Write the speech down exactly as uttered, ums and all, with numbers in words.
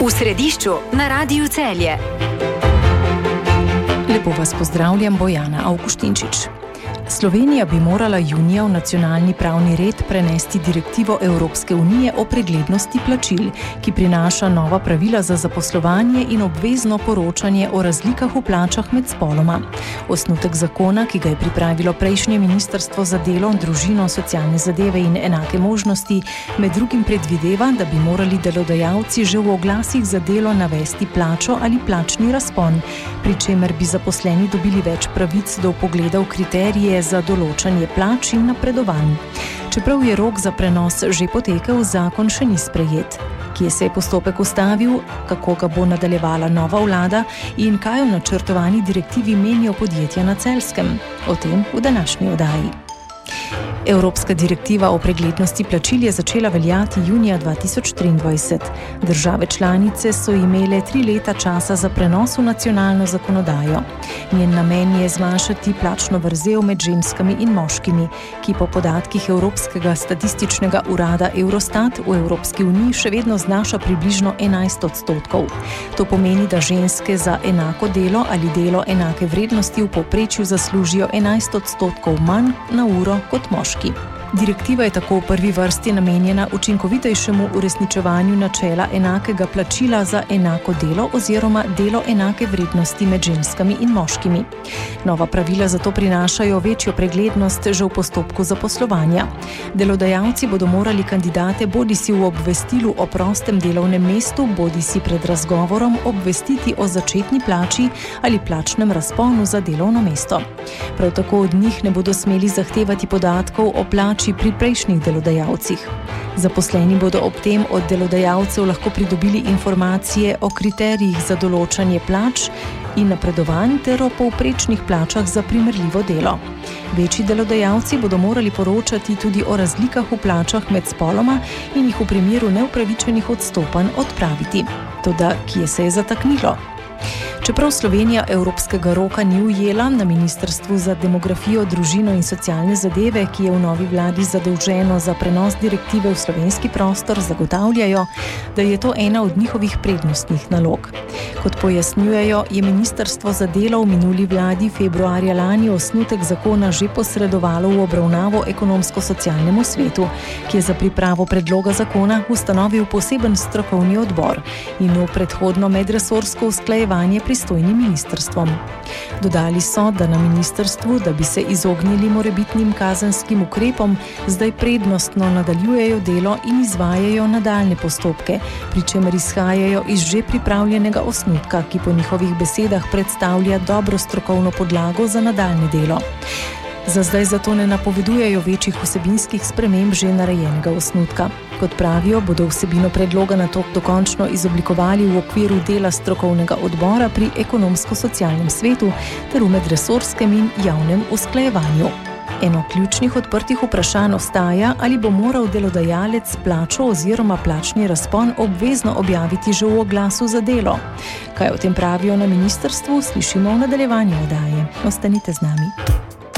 V središču na Radiu Celje. Lepo vas pozdravljam, Bojana Avguštinčič. Slovenija bi morala junija v nacionalni pravni red prenesti direktivo Evropske unije o preglednosti plačil, ki prinaša nova pravila za zaposlovanje in obvezno poročanje o razlikah v plačah med spoloma. Osnutek zakona, ki ga je pripravilo prejšnje Ministrstvo za delo, družino, socialne zadeve in enake možnosti, med drugim predvideva, da bi morali delodajalci že v oglasih za delo navesti plačo ali plačni razpon, pri čemer bi zaposleni dobili več pravic do vpogleda v kriterije za določanje plač in napredovanj. Čeprav je rok za prenos že potekel, zakon še ni sprejet. Kje se je postopek ustavil, kako ga bo nadaljevala nova vlada in kaj o načrtovani direktivi menijo podjetja na Celjskem? O tem v današnji oddaji. Evropska direktiva o preglednosti plačil je začela veljati junija dva tisoč triindvajset. Države članice so imele tri leta časa za prenos v nacionalno zakonodajo. Njen namen je zmanjšati plačno vrzel med ženskami in moškimi, ki po podatkih Evropskega statističnega urada Eurostat v Evropski uniji še vedno znaša približno enajst odstotkov. To pomeni, da ženske za enako delo ali delo enake vrednosti v povprečju zaslužijo enajst odstotkov manj na uro kot moški. Direktiva je tako v prvi vrsti namenjena učinkovitejšemu uresničevanju načela enakega plačila za enako delo oziroma delo enake vrednosti med ženskami in moškimi. Nova pravila zato prinašajo večjo preglednost že v postopku zaposlovanja. Delodajalci bodo morali kandidate bodisi v obvestilu o prostem delovnem mestu, bodisi pred razgovorom obvestiti o začetni plači ali plačnem razponu za delovno mesto. Prav tako od njih ne bodo smeli zahtevati podatkov o plači pri prejšnjih delodajalcih. Zaposleni bodo ob tem od delodajalcev lahko pridobili informacije o kriterijih za določanje plač in napredovanj ter o povprečnih plačah za primerljivo delo. Večji delodajalci bodo morali poročati tudi o razlikah v plačah med spoloma in jih v primeru neupravičenih odstopanj odpraviti. Toda kje se je zataknilo? Čeprav Slovenija evropskega roka ni ujela, na Ministrstvu za demografijo, družino in socialne zadeve, ki je v novi vladi zadolženo za prenos direktive v slovenski prostor, zagotavljajo, da je to ena od njihovih prednostnih nalog. Kot pojasnjujejo, je Ministrstvo za delo v minuli vladi februarja lani osnutek zakona že posredovalo v obravnavo ekonomsko-socialnemu svetu, ki je za pripravo predloga zakona ustanovil poseben strokovni odbor in v predhodno medresorsko usklajevanje pristojnim ministrstvom. Dodali so, da na ministrstvu, da bi se izognili morebitnim kazenskim ukrepom, zdaj prednostno nadaljujejo delo in izvajajo nadaljne postopke, pri čemer izhajajo iz že pripravljenega osnutka, ki po njihovih besedah predstavlja dobro strokovno podlago za nadaljne delo. Za zdaj zato ne napovedujejo večjih vsebinskih sprememb že narejenega osnutka. Kot pravijo, bodo vsebino predloga nato dokončno izoblikovali v okviru dela strokovnega odbora pri ekonomsko-socialnem svetu ter v medresorskem in javnem usklajevanju. Eno ključnih odprtih vprašanj ostaja, ali bo moral delodajalec plačo oziroma plačni razpon obvezno objaviti že v oglasu za delo. Kaj o tem pravijo na ministrstvu, slišimo v nadaljevanju oddaje. Ostanite z nami.